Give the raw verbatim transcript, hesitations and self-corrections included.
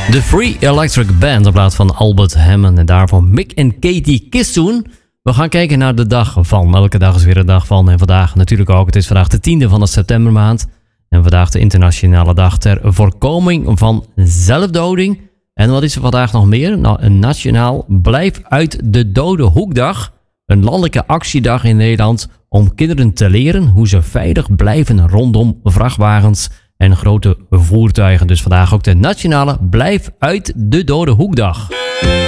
De Free Electric Band op plaats van Albert Hammond en daarvoor Mick en Katie Kistoen. We gaan kijken naar de dag van. Elke dag is weer een dag van en vandaag natuurlijk ook. Het is vandaag de tiende van de septembermaand. En vandaag de internationale dag ter voorkoming van zelfdoding. En wat is er vandaag nog meer? Nou, een nationaal Blijf uit de Dode Hoekdag. Een landelijke actiedag in Nederland om kinderen te leren hoe ze veilig blijven rondom vrachtwagens en grote voertuigen. Dus vandaag ook de nationale Blijf uit de Dode Hoekdag.